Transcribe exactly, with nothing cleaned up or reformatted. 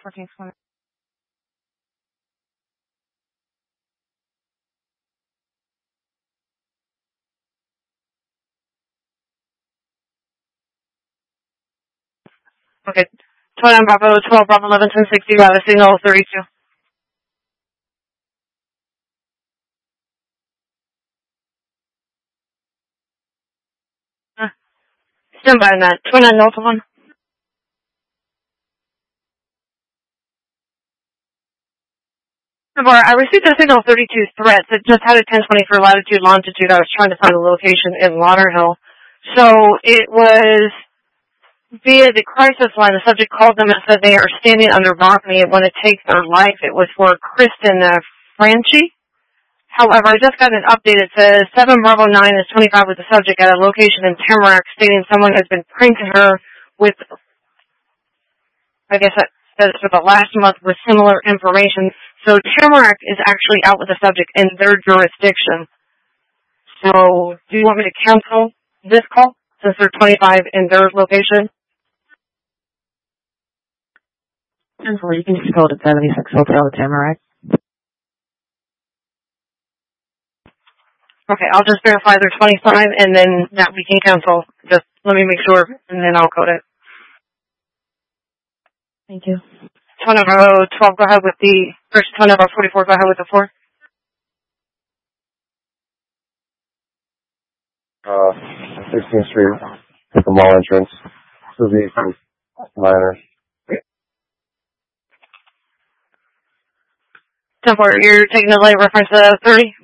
fourteen twenty. Okay. twenty-nine Bravo, twelve Bravo, eleven, ten sixty, router signal thirty-two. Uh, stand by on that. twenty-nine Delta one. I received a signal thirty-two threats. It just had a ten twenty for latitude, longitude. I was trying to find a location in Lauderhill. So it was via the crisis line. The subject called them and said they are standing under balcony and want to take their life. It was for Kristen uh, Franchi. However, I just got an update. It says seven Bravo nine is twenty-five with the subject at a location in Tamarack, stating someone has been pranking her with, I guess that says for the last month, with similar information. So Tamarack is actually out with the subject in their jurisdiction. So do you want me to cancel this call since they're twenty-five in their location? Cancel. You can just call it seventy-six Hotel Tamarack. Okay, I'll just verify they're twenty-five, and then that we can cancel. Just let me make sure, and then I'll code it. Thank you. twenty Bravo twelve, go ahead with the first. twenty Bravo forty-four, go ahead with the four. Uh, sixteenth Street, at the mall entrance. Suzy Minor. ten four, you're taking the light reference to thirty?